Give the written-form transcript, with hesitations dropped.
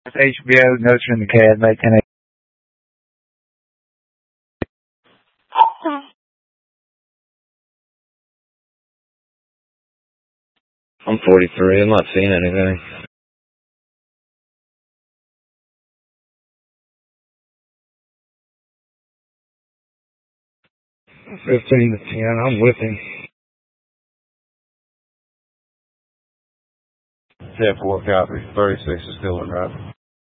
HBO, Notes from the CAD, May 10. I'm 43. I'm not seeing anything. 15 to 10. I'm with him. 10-4 copy. 36 is still in right.